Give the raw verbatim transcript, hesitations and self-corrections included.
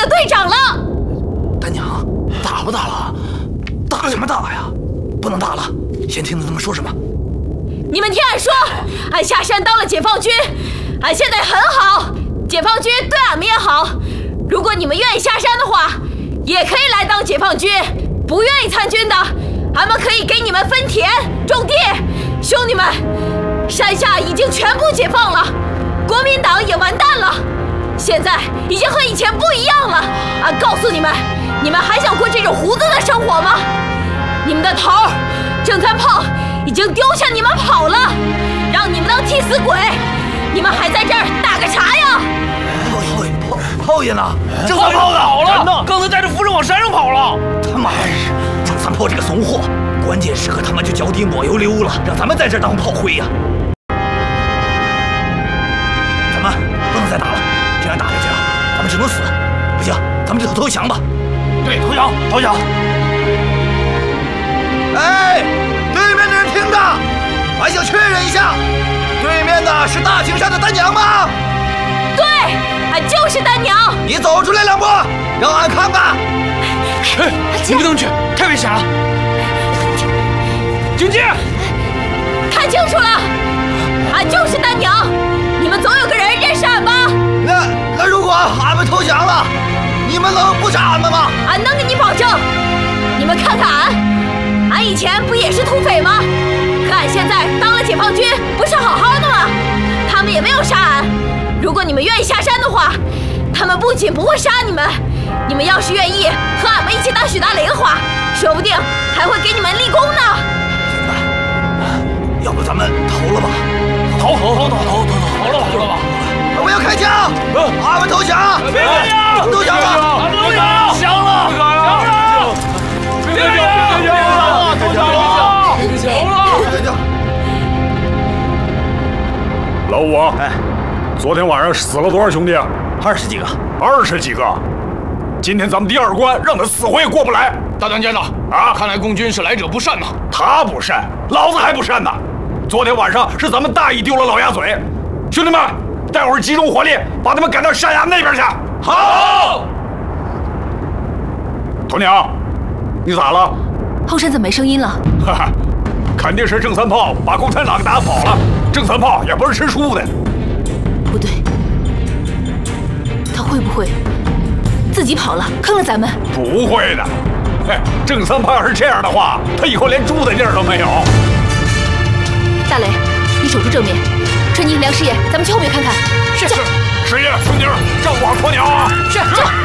的队长了。 大娘，打不打了？打什么打呀？不能打了，先听听他们说什么。 你们听俺说，俺下山当了解放军，俺现在很好，解放军对俺们也好。如果你们愿意下山的话，也可以来当解放军。不愿意参军的，俺们可以给你们分田种地。兄弟们，山下已经全部解放了，国民党也完蛋了，现在已经和以前不一样了。俺告诉你们，你们还想过这种胡子的生活吗？你们的头儿郑三炮已经丢下你们跑了，让你们当替死鬼，你们还在这儿打个啥呀？ 炮爷，炮炮爷呢？ 郑三炮跑了，刚才带着夫人往山上跑了。 他妈的，郑三炮这个怂货，关键时刻他妈就脚底抹油溜了，让咱们在这儿当炮灰呀！咱们不能再打了，这样打下去啊，咱们只能死。不行，咱们就投降吧。 对，投降，投降。 哎，对面的人听着，俺想确认一下，对面的是大青山的丹娘吗？ 对，俺就是丹娘。 你走出来两步，让俺看看。 哎，你不能去，太危险了。警戒！ 看清楚了，俺就是丹娘，你们总有个人认识俺吧？ 那那如果俺们投降了，你们能不杀俺们吗？ 俺能给你保证。你们看看俺，俺以前不也是土匪吗？可俺现在当了解放军，不是好好的吗？他们也没有杀俺。如果你们愿意下山的话，他们不仅不会杀你们，你们要是愿意和俺们一起当许大雷的话，说不定还会给你们立功呢。 要不咱们投了吧？ 投投投投投投投了吧，投了吧！ 不要开枪！俺们投降！ 别开枪！ 投降吧！ 投降！降了！降了！别开枪！别开枪！投降了！投了！ 老五，哎，昨天晚上死了多少兄弟啊？ 二十几个。 二十几个。今天咱们第二关让他死活也过不来。 大当家的啊，看来共军是来者不善呐。 他不善，老子还不善呢。昨天晚上是咱们大意丢了老鸭嘴，兄弟们，待会儿集中火力把他们赶到山崖那边去。 好。 头娘，你咋了？ 后山怎么没声音了？ 哈哈，肯定是郑三炮把共产党给打跑了。郑三炮也不是吃素的。 不对，他会不会自己跑了，坑了咱们？ 不会的。嘿，郑三炮要是这样的话，他以后连住的地儿都没有。 大雷，你守住正面。春妮、梁师爷，咱们去后面看看。 是是，师爷、兄弟，照顾好鸵鸟啊！ 是是。